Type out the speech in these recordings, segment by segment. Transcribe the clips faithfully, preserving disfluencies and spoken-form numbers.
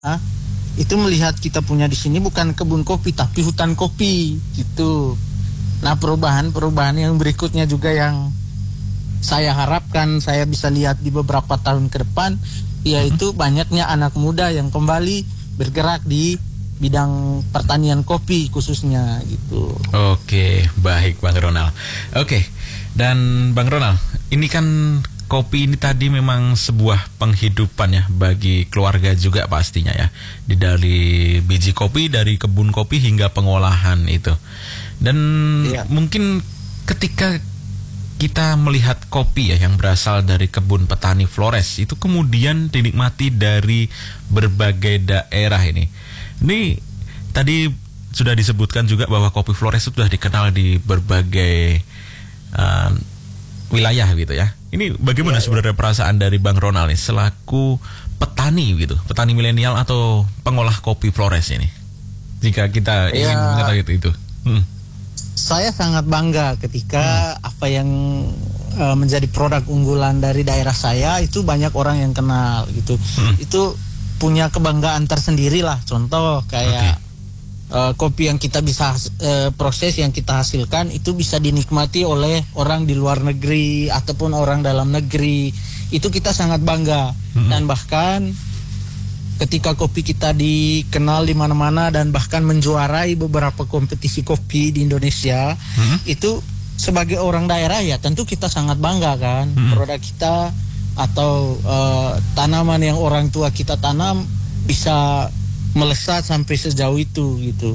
itu melihat kita punya di sini bukan kebun kopi tapi hutan kopi gitu. Nah, perubahan-perubahan yang berikutnya juga yang saya harapkan saya bisa lihat di beberapa tahun ke depan, yaitu banyaknya anak muda yang kembali bergerak di bidang pertanian kopi khususnya gitu. Oke, baik Bang Ronald. Oke, dan Bang Ronald, ini kan kopi ini tadi memang sebuah penghidupan ya bagi keluarga juga pastinya ya. Di dari biji kopi, dari kebun kopi hingga pengolahan itu. Dan iya, mungkin ketika kita melihat kopi ya yang berasal dari kebun petani Flores itu kemudian dinikmati dari berbagai daerah ini. Ini tadi sudah disebutkan juga bahwa kopi Flores itu sudah dikenal di berbagai uh, wilayah gitu ya. Ini bagaimana ya, sebenarnya ya. perasaan dari Bang Ronald nih selaku petani gitu, petani milenial atau pengolah kopi Flores ini? Jika kita ingin ya, mengetahui itu. itu. Hmm. Saya sangat bangga ketika hmm. apa yang uh, menjadi produk unggulan dari daerah saya itu banyak orang yang kenal gitu. Hmm. Itu punya kebanggaan tersendiri lah. Contoh kayak okay. uh, kopi yang kita bisa uh, proses yang kita hasilkan itu bisa dinikmati oleh orang di luar negeri ataupun orang dalam negeri. Itu kita sangat bangga. Hmm. Dan bahkan ketika kopi kita dikenal di mana-mana dan bahkan menjuarai beberapa kompetisi kopi di Indonesia, hmm. itu sebagai orang daerah ya tentu kita sangat bangga kan. Hmm. Produk kita atau uh, tanaman yang orang tua kita tanam bisa melesat sampai sejauh itu gitu.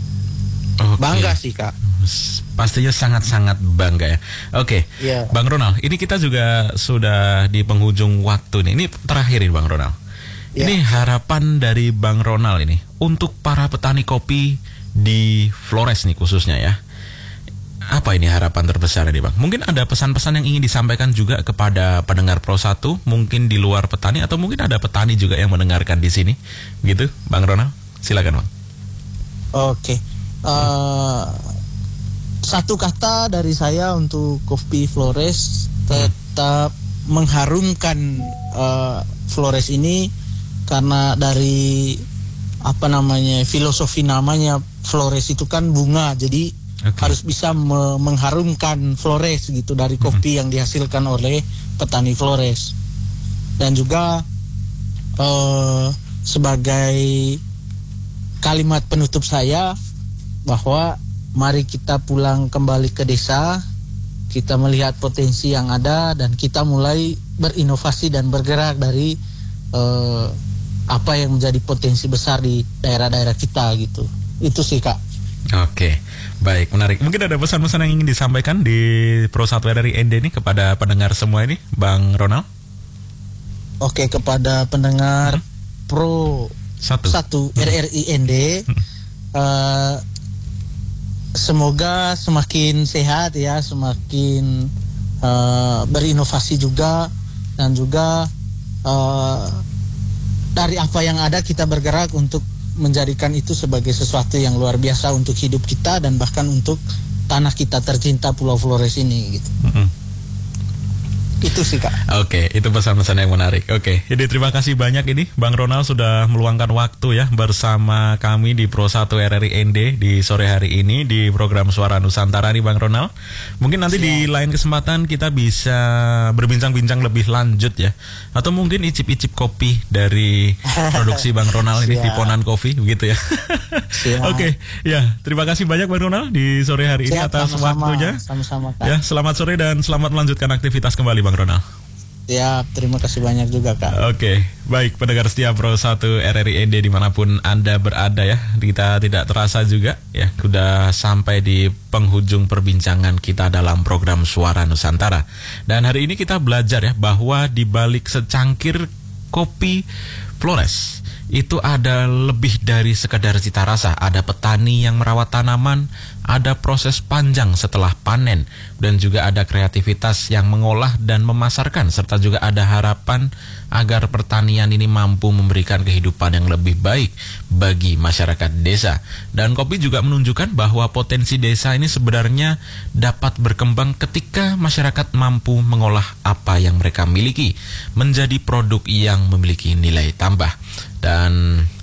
Okay. Bangga sih Kak. Pastinya sangat-sangat bangga ya. Oke, okay. yeah. Bang Ronald, ini kita juga sudah di penghujung waktu nih. Ini terakhir nih Bang Ronald. Yeah. Ini harapan dari Bang Ronald ini untuk para petani kopi di Flores nih khususnya ya. Apa ini harapan terbesar nih Bang? Mungkin ada pesan-pesan yang ingin disampaikan juga kepada pendengar Pro satu, mungkin di luar petani atau mungkin ada petani juga yang mendengarkan di sini, gitu, Bang Ronald? Silakan Bang. Oke, okay. uh, satu kata dari saya untuk kopi Flores, tetap hmm. mengharumkan uh, Flores ini karena dari apa namanya filosofi namanya Flores itu kan bunga, jadi okay. harus bisa me- mengharumkan Flores gitu dari kopi mm-hmm. yang dihasilkan oleh petani Flores. Dan juga uh, sebagai kalimat penutup saya bahwa mari kita pulang kembali ke desa, kita melihat potensi yang ada dan kita mulai berinovasi dan bergerak dari uh, apa yang menjadi potensi besar di daerah-daerah kita gitu. Itu sih Kak. Oke, baik, menarik. Mungkin ada pesan-pesan yang ingin disampaikan di Pro satu R R I N D ini kepada pendengar semua ini, Bang Ronald? Oke, kepada pendengar hmm? Pro satu R R I N D, hmm. uh, semoga semakin sehat ya, semakin uh, berinovasi juga, dan juga uh, dari apa yang ada kita bergerak untuk menjadikan itu sebagai sesuatu yang luar biasa untuk hidup kita dan bahkan untuk tanah kita tercinta Pulau Flores ini gitu. Mm-hmm. Itu sih Kak. Oke, itu pesan-pesan yang menarik. Oke, jadi terima kasih banyak ini Bang Ronald sudah meluangkan waktu ya bersama kami di Pro satu R R I N D di sore hari ini di program Suara Nusantara nih Bang Ronald. Mungkin nanti Siap. di lain kesempatan kita bisa berbincang-bincang lebih lanjut ya. Atau mungkin icip-icip kopi dari produksi Bang Ronald ini di Ponan Coffee begitu ya. Oke, ya terima kasih banyak Bang Ronald di sore hari Siap, ini atas sama-sama, waktunya. Sama-sama Kak. Ya, selamat sore dan selamat melanjutkan aktivitas kembali Bang Ronald. Ya, terima kasih banyak juga Kak. Oke, baik pendengar setia Pro satu R R I N D dimanapun Anda berada ya. Kita tidak terasa juga ya, sudah sampai di penghujung perbincangan kita dalam program Suara Nusantara. Dan hari ini kita belajar ya bahwa di balik secangkir kopi Flores itu ada lebih dari sekadar cita rasa. Ada petani yang merawat tanaman, ada proses panjang setelah panen, dan juga ada kreativitas yang mengolah dan memasarkan, serta juga ada harapan agar pertanian ini mampu memberikan kehidupan yang lebih baik bagi masyarakat desa. Dan kopi juga menunjukkan bahwa potensi desa ini sebenarnya dapat berkembang ketika masyarakat mampu mengolah apa yang mereka miliki menjadi produk yang memiliki nilai tambah. Dan